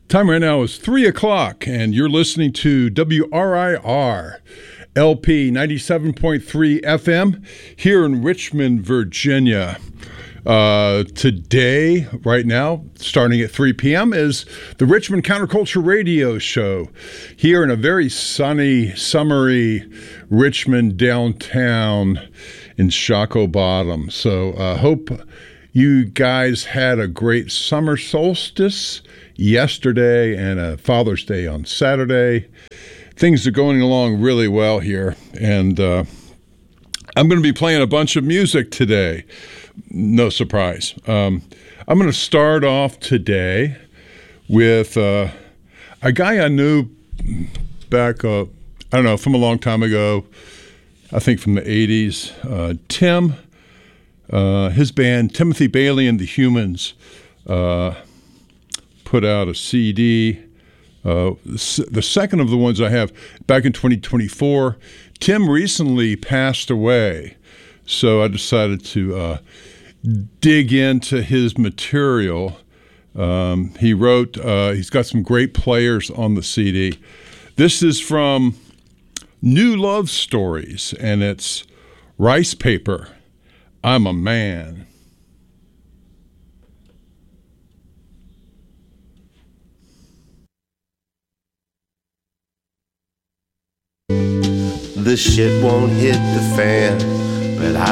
Time right now is 3 o'clock, and you're listening to WRIR LP 97.3 FM here in Richmond, Virginia. Today, right now, starting at 3 p.m., is the Richmond Counterculture Radio Show here in a very sunny, summery Richmond downtown in Shockoe Bottom. So hope you guys had a great summer solstice yesterday and a Father's Day on Saturday. Things are going along really well here, and I'm going to be playing a bunch of music today. No surprise. I'm going to start off today with a guy I knew back, I don't know, from a long time ago, I think from the 80s. Tim, his band, Timothy Bailey and the Humans, put out a CD. The second of the ones I have back in 2024. Tim recently passed away, so I decided to dig into his material. He wrote, he's got some great players on the CD. This is from New Love Stories, and it's Rice Paper, I'm a Man. The shit won't hit the fan, but I